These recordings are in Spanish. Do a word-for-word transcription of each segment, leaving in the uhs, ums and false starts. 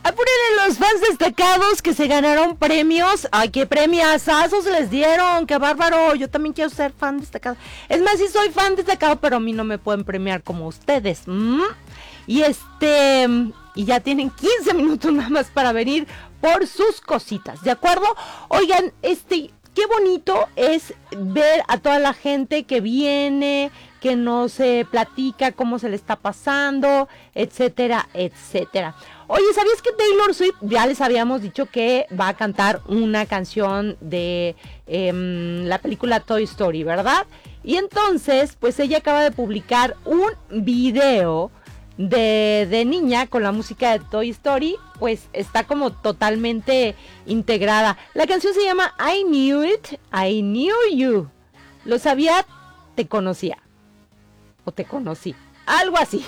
Apúrenle los fans destacados que se ganaron premios. Ay, qué premiazazos les dieron, qué bárbaro. Yo también quiero ser fan destacado. Es más, sí soy fan destacado, pero a mí no me pueden premiar como ustedes. ¿Mm? Y este, y ya tienen quince minutos nada más para venir por sus cositas, ¿de acuerdo? Oigan, este, qué bonito es ver a toda la gente que viene, que nos eh, platica cómo se le está pasando, etcétera, etcétera. Oye, ¿sabías que Taylor Swift, ya les habíamos dicho que va a cantar una canción de eh, la película Toy Story, ¿verdad? Y entonces, pues ella acaba de publicar un video de, de niña con la música de Toy Story, pues está como totalmente integrada. La canción se llama I Knew It, I Knew You. Lo sabía, te conocía. O te conocí. Algo así.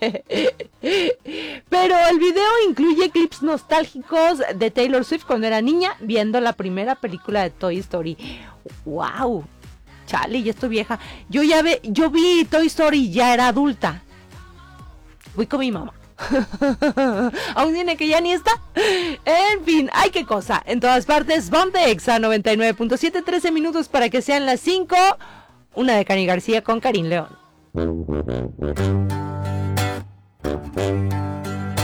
Pero el video incluye clips nostálgicos de Taylor Swift cuando era niña viendo la primera película de Toy Story. ¡Wow! Chale, ya estoy vieja. Yo ya ve, yo vi Toy Story y ya era adulta. Voy con mi mamá. Aún tiene que ya ni está. En fin, ay qué cosa. En todas partes, Ponte Exa noventa y nueve punto siete, trece minutos para que sean las cinco. Una de Cani García con Karim León.